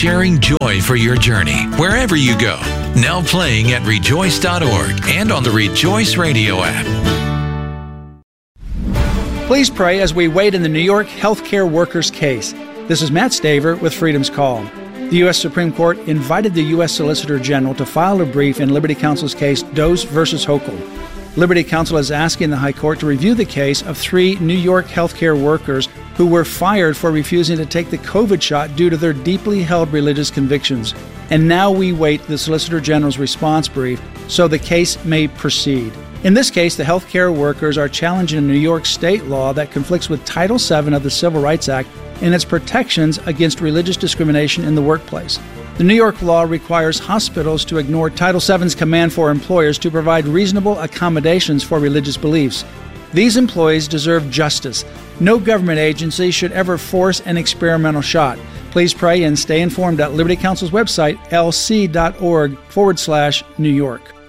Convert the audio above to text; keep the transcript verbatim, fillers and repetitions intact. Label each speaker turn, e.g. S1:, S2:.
S1: sharing joy for your journey, wherever you go. Now playing at rejoice dot org and on the Rejoice Radio app.
S2: Please pray as we wait in the New York healthcare workers case. This is Matt Staver with Freedom's Call. The U S Supreme Court invited the U S Solicitor General to file a brief in Liberty Counsel's case Doe versus Hochul. Liberty Counsel is asking the High Court to review the case of three New York healthcare workers who were fired for refusing to take the COVID shot due to their deeply held religious convictions. And now we wait the Solicitor General's response brief so the case may proceed. In this case, the healthcare workers are challenging a New York state law that conflicts with Title seven of the Civil Rights Act and its protections against religious discrimination in the workplace. The New York law requires hospitals to ignore Title seven's command for employers to provide reasonable accommodations for religious beliefs. These employees deserve justice. No government agency should ever force an experimental shot. Please pray and stay informed at Liberty Counsel's website, lc.org forward slash New York.